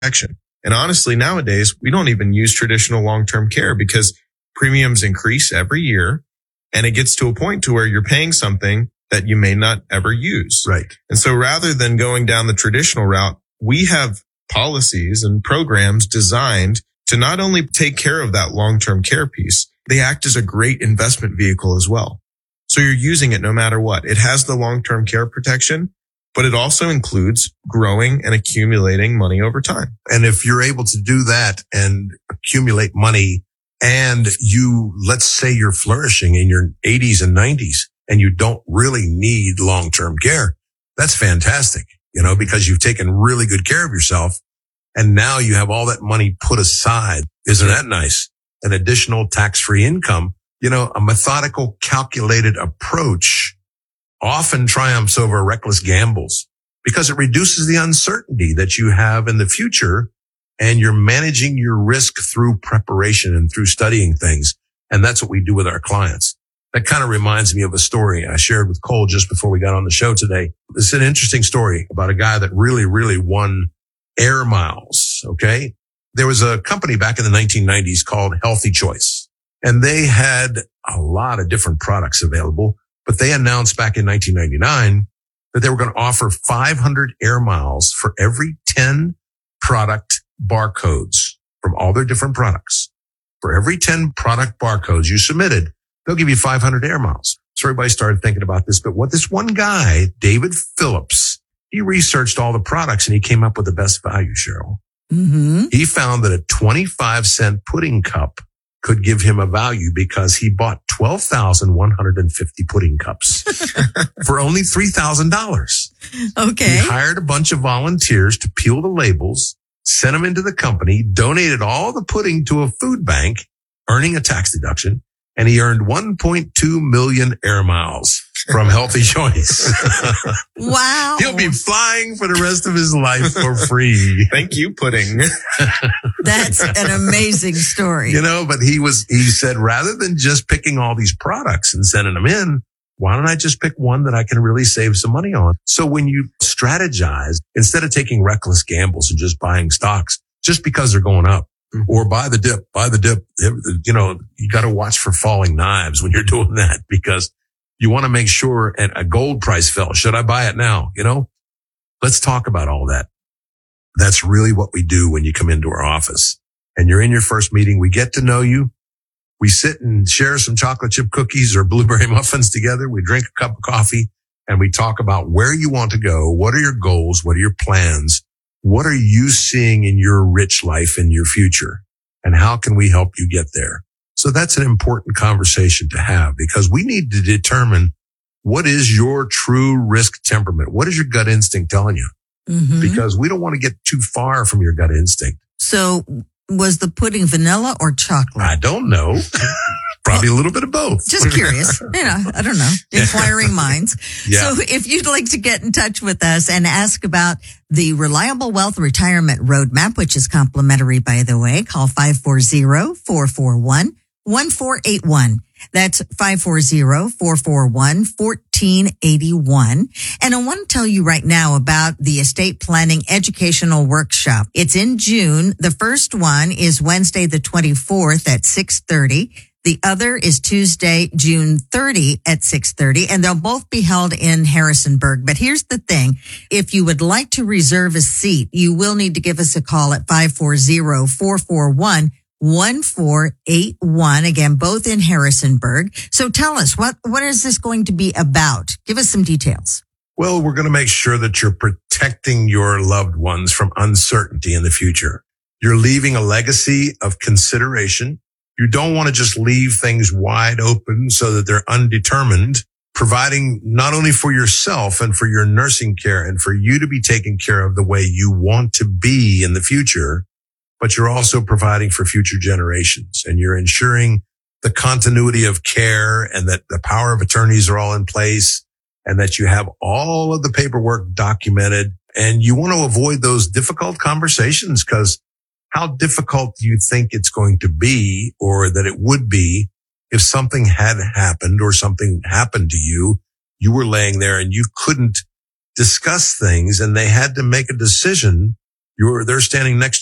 protection. And honestly, nowadays, we don't even use traditional long-term care because premiums increase every year. And it gets to a point to where you're paying something that you may not ever use. Right. And so rather than going down the traditional route, we have policies and programs designed to not only take care of that long-term care piece, they act as a great investment vehicle as well. So you're using it no matter what. It has the long-term care protection, but it also includes growing and accumulating money over time. And if you're able to do that and accumulate money, and let's say you're flourishing in your 80s and 90s and you don't really need long-term care, that's fantastic, because you've taken really good care of yourself. And now you have all that money put aside. Isn't that nice? An additional tax-free income. A methodical, calculated approach often triumphs over reckless gambles because it reduces the uncertainty that you have in the future, and you're managing your risk through preparation and through studying things. And that's what we do with our clients. That kind of reminds me of a story I shared with Cole just before we got on the show today. This is an interesting story about a guy that really, really won air miles. Okay. There was a company back in the 1990s called Healthy Choice, and they had a lot of different products available, but they announced back in 1999 that they were going to offer 500 air miles for every 10 product barcodes from all their different products. For every 10 product barcodes you submitted, they'll give you 500 air miles. So everybody started thinking about this. But what this one guy, David Phillips, he researched all the products and he came up with the best value, Cheryl. Mm-hmm. He found that a 25-cent pudding cup could give him a value because he bought 12,150 pudding cups for only $3,000. Okay. He hired a bunch of volunteers to peel the labels, sent them into the company, donated all the pudding to a food bank, earning a tax deduction, and he earned 1.2 million air miles from Healthy Choice. Wow. He'll be flying for the rest of his life for free. Thank you, pudding. That's an amazing story. But he said, rather than just picking all these products and sending them in, why don't I just pick one that I can really save some money on? So when you strategize, instead of taking reckless gambles and just buying stocks just because they're going up, or buy the dip, you got to watch for falling knives when you're doing that, because you want to make sure a gold price fell. Should I buy it now? Let's talk about all that. That's really what we do when you come into our office and you're in your first meeting. We get to know you. We sit and share some chocolate chip cookies or blueberry muffins together. We drink a cup of coffee and we talk about where you want to go. What are your goals? What are your plans? What are you seeing in your rich life in your future? And how can we help you get there? So that's an important conversation to have, because we need to determine what is your true risk temperament. What is your gut instinct telling you? Mm-hmm. Because we don't want to get too far from your gut instinct. So was the pudding vanilla or chocolate? I don't know. Probably a little bit of both. Just curious. I don't know. Inquiring minds. Yeah. So if you'd like to get in touch with us and ask about the Reliable Wealth Retirement Roadmap, which is complimentary, by the way, call 540-441-1481. That's 540-441-1481. And I want to tell you right now about the estate planning educational workshop. It's in June. The first one is Wednesday, the 24th at 6:30. The other is Tuesday, June 30 at 6:30, and they'll both be held in Harrisonburg. But here's the thing. If you would like to reserve a seat, you will need to give us a call at 540-441-1481. Again, both in Harrisonburg. So tell us, what is this going to be about? Give us some details. Well, we're going to make sure that you're protecting your loved ones from uncertainty in the future. You're leaving a legacy of consideration. You don't want to just leave things wide open so that they're undetermined, providing not only for yourself and for your nursing care and for you to be taken care of the way you want to be in the future, but you're also providing for future generations, and you're ensuring the continuity of care and that the power of attorneys are all in place and that you have all of the paperwork documented. And you want to avoid those difficult conversations, because how difficult do you think it's going to be, or that it would be, if something had happened or something happened to you, you were laying there and you couldn't discuss things and they had to make a decision they're standing next